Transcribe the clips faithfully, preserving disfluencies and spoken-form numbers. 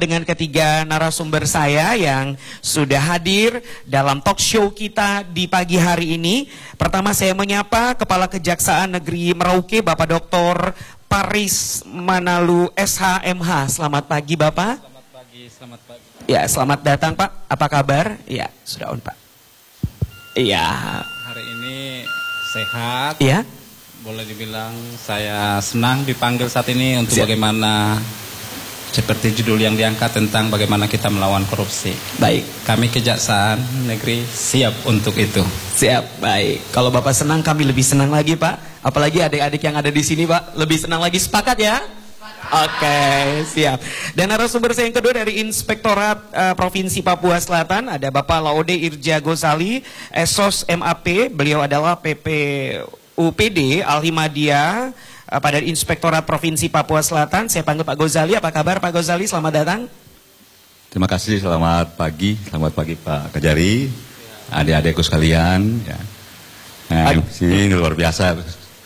dengan ketiga narasumber saya yang sudah hadir dalam talk show kita di pagi hari ini. Pertama saya menyapa Kepala Kejaksaan Negeri Merauke, Bapak Doktor Paris Manalu S H M H. Selamat pagi Bapak. Selamat pagi, selamat pagi. Ya, selamat datang Pak. Apa kabar? Ya, sudah on Pak. Iya. Hari ini sehat. Iya. Boleh dibilang saya senang dipanggil saat ini untuk Siap. bagaimana seperti judul yang diangkat tentang bagaimana kita melawan korupsi. Baik. Kami Kejaksaan Negeri siap untuk itu. Siap, baik. Kalau Bapak senang, kami lebih senang lagi Pak. Apalagi adik-adik yang ada di sini Pak, lebih senang lagi. Sepakat ya? Oke, okay, siap. Dan narasumber saya yang kedua dari Inspektorat uh, Provinsi Papua Selatan, ada Bapak Laude Irja Gozali, Esos M A P. Beliau adalah P P U P D Al-Himadiyah uh, pada Inspektorat Provinsi Papua Selatan. Saya panggil Pak Gozali. Apa kabar Pak Gozali? Selamat datang. Terima kasih, selamat pagi. Selamat pagi Pak Kejari, adik-adikku sekalian. Ya. Nah, sini luar biasa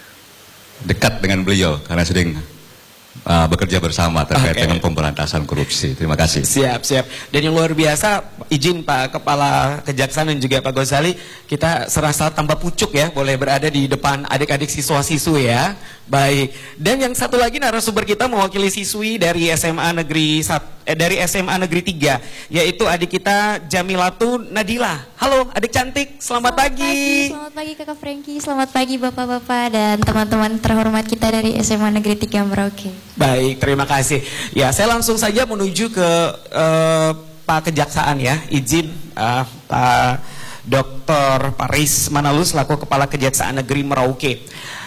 dekat dengan beliau karena sering Uh, bekerja bersama terkait okay. dengan pemberantasan korupsi. Terima kasih. Siap, siap. Dan yang luar biasa, izin Pak Kepala Kejaksaan dan juga Pak Gozali, kita serasa tambah pucuk ya, boleh berada di depan adik-adik siswa-siswi ya. Baik. Dan yang satu lagi narasumber kita mewakili siswi dari S M A Negeri eh, dari S M A Negeri tiga, yaitu adik kita Jamilatu Nadila. Halo adik cantik, selamat, selamat pagi. pagi. Selamat pagi Kakak Franky, selamat pagi Bapak-bapak dan teman-teman terhormat kita dari S M A Negeri tiga Merauke. Baik, terima kasih. Ya, saya langsung saja menuju ke uh, Pak Kejaksaan ya. Izin uh, Pak Doktor Paris Manalu selaku Kepala Kejaksaan Negeri Merauke.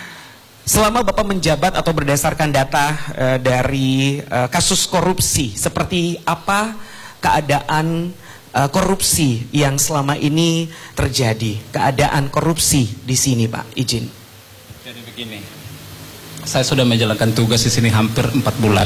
Selama Bapak menjabat atau berdasarkan data uh, dari uh, kasus korupsi, seperti apa keadaan uh, korupsi yang selama ini terjadi? Keadaan korupsi di sini, Pak. Izin. Jadi begini. Saya sudah menjalankan tugas di sini hampir empat bulan.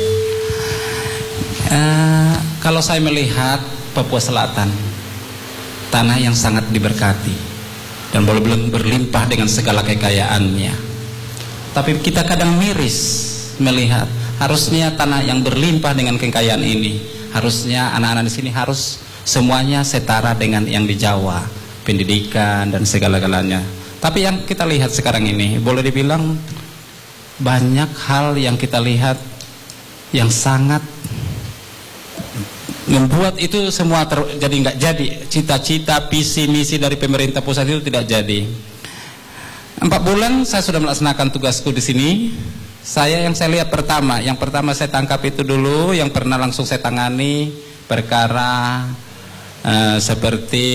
Uh, kalau saya melihat Papua Selatan, tanah yang sangat diberkati dan boleh berlimpah dengan segala kekayaannya. Tapi kita kadang miris melihat harusnya tanah yang berlimpah dengan kekayaan ini, harusnya anak-anak di sini harus semuanya setara dengan yang di Jawa, pendidikan dan segala-galanya. Tapi yang kita lihat sekarang ini boleh dibilang banyak hal yang kita lihat yang sangat membuat itu semua ter, jadi nggak jadi. Cita-cita, visi, misi dari pemerintah pusat itu tidak jadi. Empat bulan saya sudah melaksanakan tugasku di sini. Saya yang saya lihat pertama, yang pertama saya tangkap itu dulu, yang pernah langsung saya tangani perkara uh, seperti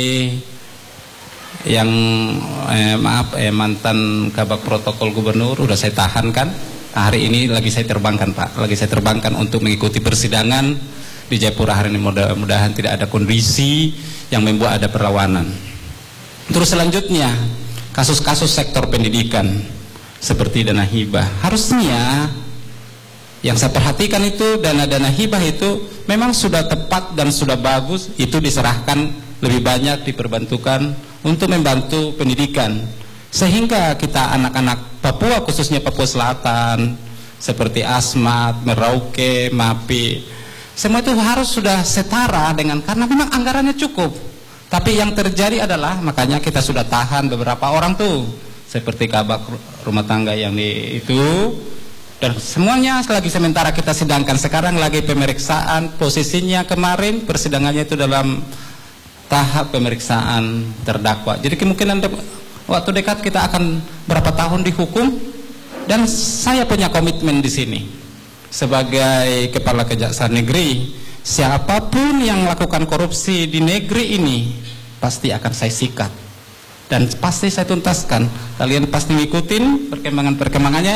yang eh, maaf eh, mantan kabak protokol gubernur udah saya tahan kan, hari ini lagi saya terbangkan Pak, lagi saya terbangkan untuk mengikuti persidangan di Jayapura hari ini. Mudah-mudahan tidak ada kondisi yang membuat ada perlawanan. Terus selanjutnya kasus-kasus sektor pendidikan seperti dana hibah, harusnya yang saya perhatikan itu dana-dana hibah itu memang sudah tepat dan sudah bagus, itu diserahkan lebih banyak diperbantukan untuk membantu pendidikan, sehingga kita anak-anak Papua khususnya Papua Selatan seperti Asmat, Merauke, Mapi, semua itu harus sudah setara dengan, karena memang anggarannya cukup. Tapi yang terjadi adalah, makanya kita sudah tahan beberapa orang tuh seperti kabak rumah tangga yang di itu, dan semuanya lagi sementara kita sidangkan. Sekarang lagi pemeriksaan, posisinya kemarin persidangannya itu dalam tahap pemeriksaan terdakwa. Jadi kemungkinan waktu dekat kita akan berapa tahun dihukum. Dan saya punya komitmen di sini sebagai Kepala Kejaksaan Negeri, siapapun yang melakukan korupsi di negeri ini pasti akan saya sikat dan pasti saya tuntaskan. Kalian pasti ngikutin perkembangan-perkembangannya.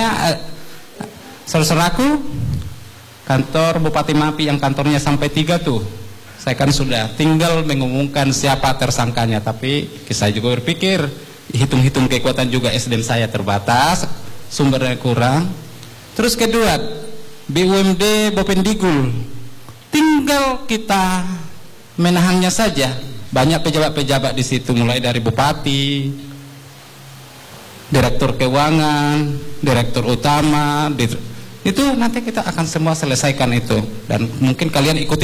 Saudaraku, kantor Bupati Mapi yang kantornya sampai tiga tuh, saya kan sudah tinggal mengumumkan siapa tersangkanya. Tapi saya juga berpikir, hitung-hitung kekuatan juga S D M saya terbatas, sumbernya kurang. Terus kedua, B U M D Bopendigul, tinggal kita menahannya saja. Banyak pejabat-pejabat di situ, mulai dari bupati, direktur keuangan, direktur utama, itu nanti kita akan semua selesaikan itu. Dan mungkin kalian ikuti